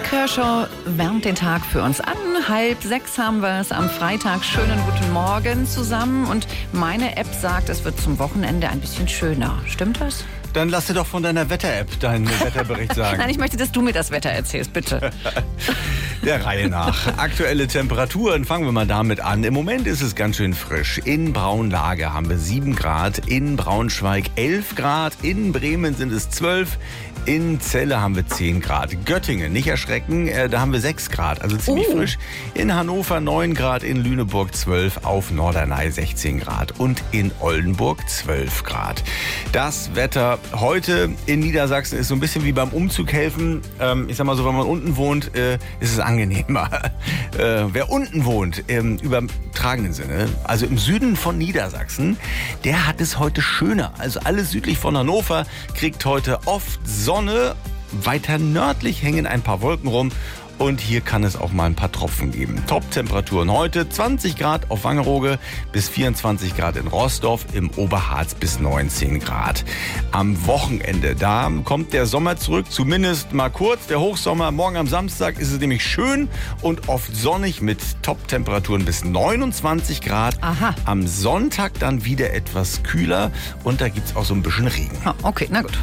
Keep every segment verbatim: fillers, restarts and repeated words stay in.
Kershaw wärmt den Tag für uns an. Halb sechs haben wir es am Freitag. Schönen guten Morgen zusammen. Und meine App sagt, es wird zum Wochenende ein bisschen schöner. Stimmt das? Dann lass dir doch von deiner Wetter-App deinen Wetterbericht sagen. Nein, ich möchte, dass du mir das Wetter erzählst, bitte. Der Reihe nach. Aktuelle Temperaturen, fangen wir mal damit an. Im Moment ist es ganz schön frisch. In Braunlage haben wir sieben Grad, in Braunschweig elf Grad, in Bremen sind es zwölf, in Celle haben wir zehn Grad. Göttingen, nicht erschrecken, äh, da haben wir sechs Grad, also ziemlich Oh. frisch. In Hannover neun Grad, in Lüneburg zwölf, auf Norderney sechzehn Grad und in Oldenburg zwölf Grad. Das Wetter heute in Niedersachsen ist so ein bisschen wie beim Umzug helfen. Ähm, ich sag mal so, wenn man unten wohnt, äh, ist es angenehmer. Äh, wer unten wohnt, im übertragenen Sinne, also im Süden von Niedersachsen, der hat es heute schöner. Also alles südlich von Hannover kriegt heute oft Sonne. Weiter nördlich hängen ein paar Wolken rum. Und hier kann es auch mal ein paar Tropfen geben. Top-Temperaturen heute zwanzig Grad auf Wangerooge bis vierundzwanzig Grad in Roßdorf, im Oberharz bis neunzehn Grad. Am Wochenende, da kommt der Sommer zurück, zumindest mal kurz. Der Hochsommer, morgen am Samstag ist es nämlich schön und oft sonnig mit Top-Temperaturen bis neunundzwanzig Grad. Aha. Am Sonntag dann wieder etwas kühler und da gibt es auch so ein bisschen Regen. Ah, okay, na gut.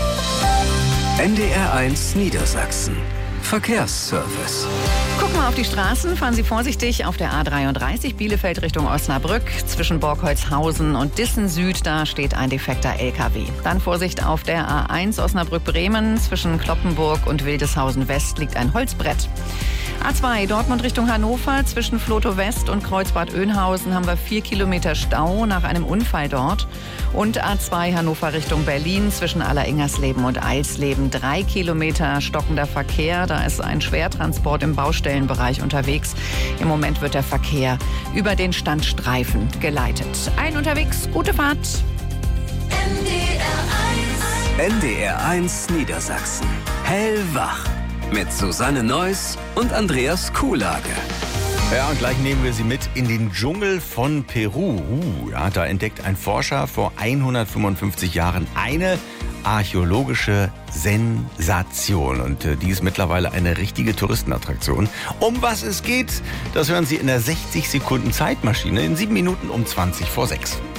N D R eins Niedersachsen. Verkehrsservice. Gucken wir auf die Straßen. Fahren Sie vorsichtig auf der A dreiunddreißig Bielefeld Richtung Osnabrück. Zwischen Borkholzhausen und Dissen Süd, da steht ein defekter L K W. Dann Vorsicht auf der A eins Osnabrück-Bremen. Zwischen Kloppenburg und Wildeshausen West liegt ein Holzbrett. A zwei Dortmund Richtung Hannover. Zwischen Flotow West und Kreuzbad Oeynhausen haben wir vier Kilometer Stau nach einem Unfall dort. Und A zwei Hannover Richtung Berlin. Zwischen Alleringersleben und Eilsleben drei Kilometer stockender Verkehr. Da ist ein Schwertransport im Baustellenbereich unterwegs. Im Moment wird der Verkehr über den Standstreifen geleitet. Allen unterwegs, gute Fahrt. N D R eins Niedersachsen. Hellwach. Mit Susanne Neuss und Andreas Kuhlage. Ja, und gleich nehmen wir Sie mit in den Dschungel von Peru. Uh, ja, da entdeckt ein Forscher vor hundertfünfundfünfzig Jahren eine archäologische Sensation. Und äh, die ist mittlerweile eine richtige Touristenattraktion. Um was es geht, das hören Sie in der sechzig Sekunden Zeitmaschine in sieben Minuten um zwanzig vor sechs.